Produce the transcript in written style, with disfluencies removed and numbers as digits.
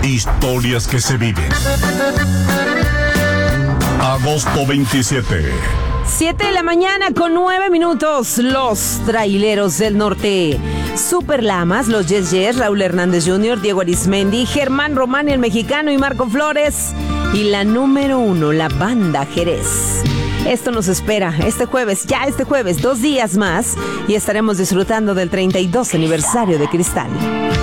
Historias que se viven. Agosto 27. 7 de la mañana con 9 minutos. Los Traileros del Norte, Super Lamas, los Yes Yes, Raúl Hernández Jr., Diego Arismendi, Germán Román, el mexicano, y Marco Flores. Y la número 1, la Banda Jerez. Esto nos espera este jueves, 2 días más, y estaremos disfrutando del 32 aniversario de Cristal.